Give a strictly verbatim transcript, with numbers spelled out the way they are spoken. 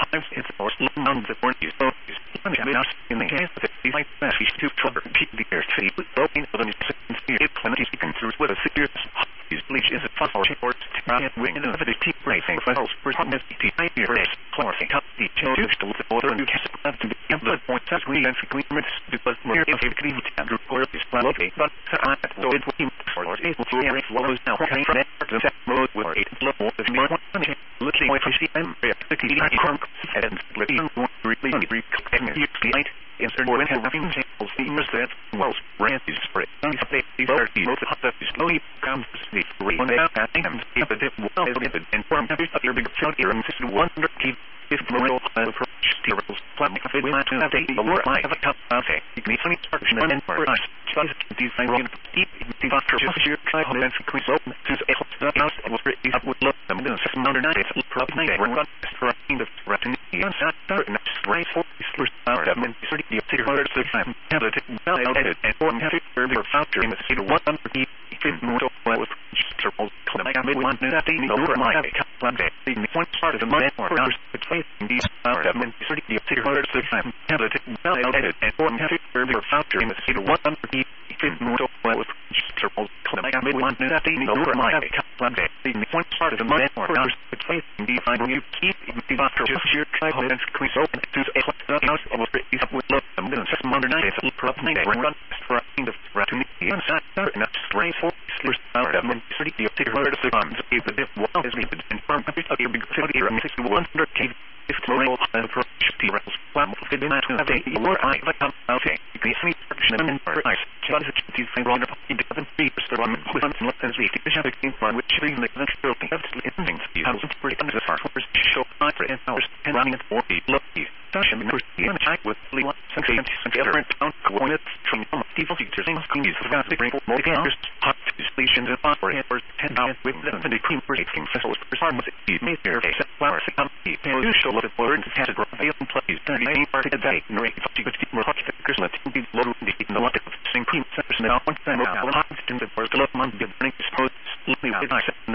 lives is the most long the born use of use. I'm not in the case of it, like that, she's too trouble, keep the air free, with open for them, it clemency she can through with a serious his bleach is a fossil or and wing and of the teeth racing for those for hotness, the idea race, chlorophene, cup, the change to the water and cast up to the blood point as we and frequently because we're in a clean and report is okay, but I so it will be for able to air flows now from that road with eight level of me one looking away from the M the key crunk and living really reclaiming the light insert more into the examples seems that well brand is spread these are the most hot slowly comes the three one and if it well is and form of your big field here and wonder keep if moral approach steerals plan if we want to have a more I have a cup of say you can easily start and for us just these I want to keep the after just your try to then quick so to the house and will be up with look them in six hundred ninety probably they were for the threatening and start and straight for first hour and thirty six hundred time have it well edited and form have it further factor in the city one hundred fifty model well circles come I made one that they know for my one day the one part of the month or hours but these hours and thirty six hundred time have it well edited and form have it further factor in the city one hundred fifty model well circles come I made one that they know for my one day the one part of the month or hours but these I will keep the after just your try and quick open to a house of is up with love them in six hundred ninety probably they run for the threatening and start and straight for first hour and thirty six hundred times if the well is needed and firm a big fifty and sixty one hundred k if moral approach to rails plan for the night of day or I come okay you can see production and price just to find wrong in the seven three percent on with some lessons we think should be fun which brings the building absolutely endings you have some pretty under the far for show five and hours and running at forty look you session first and check with Lee one six eight different pound coordinates from people features things can use for the bring more gators hot stations and operate for ten down with the cream breaking vessels for farm with the major face flowers come the usual of the word and has a great place thirty-eight part of the day and rate fifty more hot figures